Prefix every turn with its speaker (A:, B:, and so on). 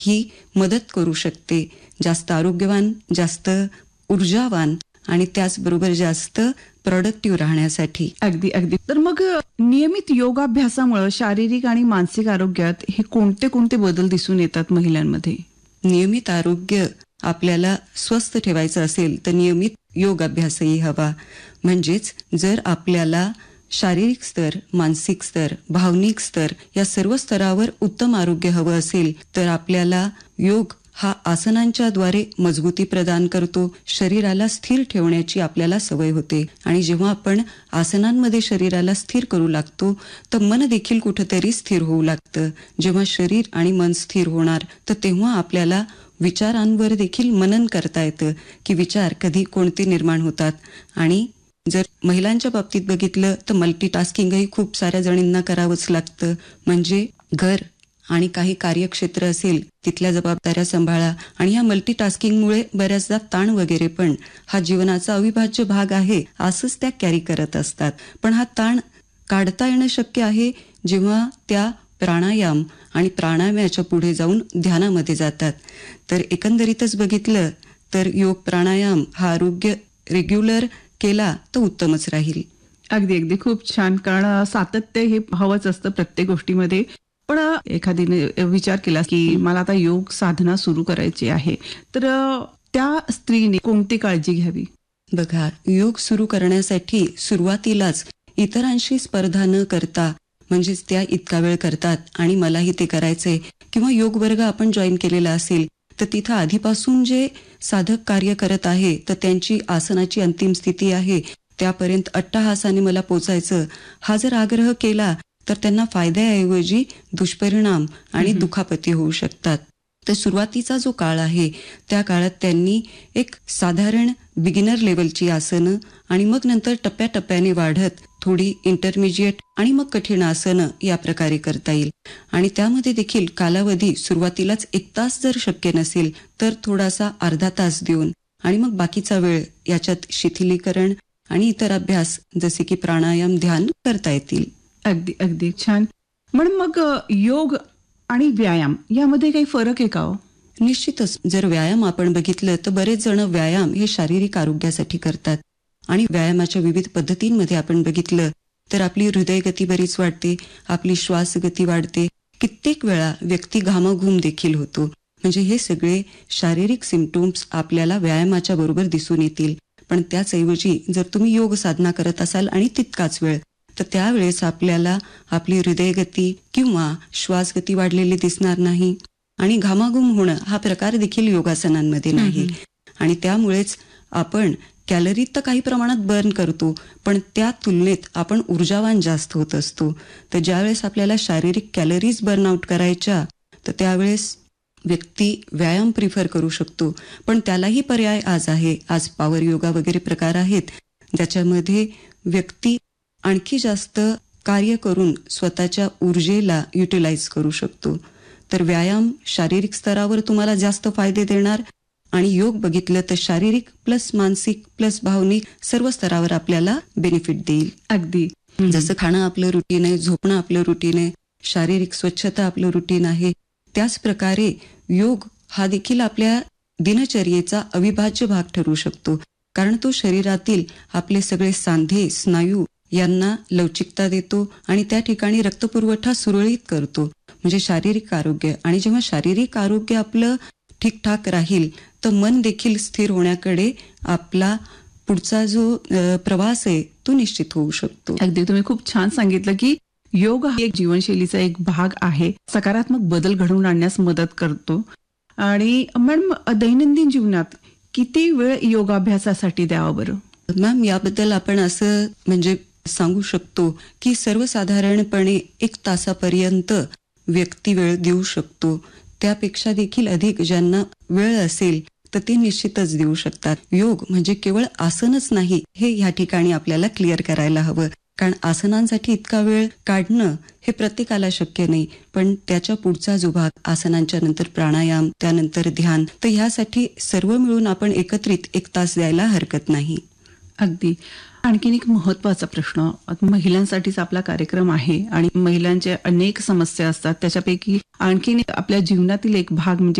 A: ही मदत करू शकते जास्त आरोग्यवान, जास्त ऊर्जावान आणि त्याचबरोबर जास्त प्रोडक्टिव्ह राहण्यासाठी.
B: अगदी अगदी. तर मग नियमित योगाभ्यासामुळे शारीरिक आणि मानसिक आरोग्यात हे कोणते कोणते बदल दिसून येतात महिलांमध्ये?
A: नियमित आरोग्य आपल्याला स्वस्थ ठेवायचं असेल तर नियमित योग अभ्यासही हवा. म्हणजेच जर आपल्याला शारीरिक स्तर, मानसिक स्तर, भावनिक स्तर या सर्व स्तरावर उत्तम आरोग्य हवं असेल तर आपल्याला योग हा आसनांच्या द्वारे मजबूती प्रदान करतो. शरीराला स्थिर ठेवण्याची आपल्याला सवय होते आणि जेव्हा आपण आसनांमध्ये शरीराला स्थिर करू लागतो तर मन देखील कुठेतरी स्थिर होऊ लागतं. जेव्हा शरीर आणि मन स्थिर होणार तर तेव्हा आपल्याला विचारांवर देखील मनन करता येतं की विचार कधी कोणते निर्माण होतात. आणि जर महिलांच्या बाबतीत बघितलं तर मल्टीटास्किंगही खूप साऱ्या जणींना करावंच लागतं. म्हणजे घर आणि काही कार्यक्षेत्र असेल तिथल्या जबाबदाऱ्या सांभाळा आणि ह्या मल्टीटास्किंगमुळे बऱ्याचदा ताण वगैरे पण हा जीवनाचा अविभाज्य भाग आहे असंच त्या कॅरी करत असतात. पण हा ताण काढता येणं शक्य आहे जेव्हा त्या प्राणायाम आणि प्राणायामाच्या पुढे जाऊन ध्यानामध्ये जातात. तर एकंदरीतच बघितलं तर योग प्राणायाम हा आरोग्य रेग्युलर केला तर उत्तमच राहील.
B: अगदी अगदी. खूप छान. कारण सातत्य हे हवंच असतं प्रत्येक गोष्टीमध्ये. पण एखादीने विचार केला की मला आता योग साधना सुरू करायची आहे तर त्या स्त्रीने कोणती काळजी घ्यावी?
A: बघा, योग सुरू करण्यासाठी सुरुवातीलाच इतरांशी स्पर्धा न करता, म्हणजेच त्या इतका वेळ करतात आणि मलाही ते करायचंय, किंवा योग वर्ग आपण जॉईन केलेला असेल तर तिथं आधीपासून जे साधक कार्य करत आहे तर त्यांची आसनाची अंतिम स्थिती आहे त्यापर्यंत अट्टहासाने मला पोचायचं हा जर आग्रह केला तर त्यांना फायद्याऐवजी दुष्परिणाम आणि दुखापती होऊ शकतात. तर सुरुवातीचा जो काळ आहे त्या काळात त्यांनी एक साधारण बिगिनर लेवलची आसनं आणि मग नंतर टप्प्याटप्प्याने वाढत थोडी इंटरमिजिएट आणि मग कठीण आसनं या प्रकारे करता येईल. आणि त्यामध्ये देखील कालावधी सुरुवातीलाच 1 तास जर शक्य नसेल तर थोडासा अर्धा तास देऊन आणि मग बाकीचा वेळ याच्यात शिथिलीकरण आणि इतर अभ्यास जसे की प्राणायाम, ध्यान करता येतील.
B: अगदी अगदी छान. म्हणून मग योग आणि व्यायाम यामध्ये काही फरक आहे का हो?
A: निश्चितच. जर व्यायाम आपण बघितलं तर बरेच जण व्यायाम हे शारीरिक आरोग्यासाठी करतात आणि व्यायामाच्या विविध पद्धतींमध्ये आपण बघितलं तर आपली हृदयगती बरीच वाढते, आपली श्वासगती वाढते, कित्येक वेळा व्यक्ती घामाघूम देखील होतो. म्हणजे हे सगळे शारीरिक सिम्पटम्स आपल्याला व्यायामाच्या बरोबर दिसून येतील. पण त्याचऐवजी जर तुम्ही योग साधना करत असाल आणि तितकाच वेळ तर त्यावेळेस आपल्याला आपली हृदयगती किंवा श्वासगती वाढलेली दिसणार नाही आणि घामाघूम होणं हा प्रकार देखील योगासनांमध्ये नाही. आणि त्यामुळेच आपण कॅलरी तर काही प्रमाणात बर्न करतो पण त्या तुलनेत आपण ऊर्जावान जास्त होत असतो. तर ज्यावेळेस आपल्याला शारीरिक कॅलरीज बर्नआउट करायच्या तर त्यावेळेस व्यक्ती व्यायाम प्रिफर करू शकतो. पण त्यालाही पर्याय आज आहे. आज पॉवर योगा वगैरे प्रकार आहेत ज्याच्यामध्ये व्यक्ती आणखी जास्त कार्य करून स्वतःच्या ऊर्जेला युटिलाइज करू शकतो. तर व्यायाम शारीरिक स्तरावर तुम्हाला जास्त फायदे देणार आणि योग बघितलं तर शारीरिक प्लस मानसिक प्लस भावनिक सर्व स्तरावर आपल्याला बेनिफिट देईल.
B: अगदी.
A: जसं खाणं आपलं रुटीन आहे, झोपणं आपलं रुटीन आहे, शारीरिक स्वच्छता आपलं रुटीन आहे, त्याच प्रकारे योग हा देखील आपल्या दिनचर्येचा अविभाज्य भाग ठरू शकतो. कारण तो शरीरातील आपले सगळे सांधे, स्नायू यांना लवचिकता देतो आणि त्या ठिकाणी रक्तपुरवठा सुरळीत करतो. म्हणजे शारीरिक आरोग्य. आणि जेव्हा शारीरिक आरोग्य आपलं ठीकठाक राहील तर मन देखील स्थिर होण्याकडे आपला पुढचा जो प्रवास आहे तो निश्चित होऊ शकतो.
B: अगदी. तुम्ही खूप छान सांगितलं की योग हा एक जीवनशैलीचा एक भाग आहे, सकारात्मक बदल घडवून आणण्यास मदत करतो. आणि मॅडम, दैनंदिन जीवनात किती वेळ योगाभ्यासासाठी द्यावा बरं?
A: मॅम, याबद्दल आपण असं म्हणजे सांगू शकतो की सर्वसाधारणपणे 1 तासापर्यंत व्यक्ती वेळ देऊ शकतो. त्यापेक्षा देखील अधिक ज्यांना वेळ असेल तर ते निश्चितच देऊ शकतात. योग म्हणजे केवळ आसनच नाही हे ह्या ठिकाणी आपल्याला क्लिअर करायला हवं. कारण आसनांसाठी इतका वेळ काढणं हे प्रत्येकाला शक्य नाही. पण त्याच्या पुढचा जो भाग आसनांच्या नंतर प्राणायाम, त्यानंतर ध्यान, तर ह्यासाठी सर्व मिळून आपण एकत्रित 1 तास द्यायला हरकत नाही.
B: अगदी. आणखीन एक महत्वाचा प्रश्न, महिलांसाठीच आपला कार्यक्रम आहे आणि महिलांच्या अनेक समस्या असतात, त्याच्यापैकी आणखीन आपल्या जीवनातील एक भाग म्हणजे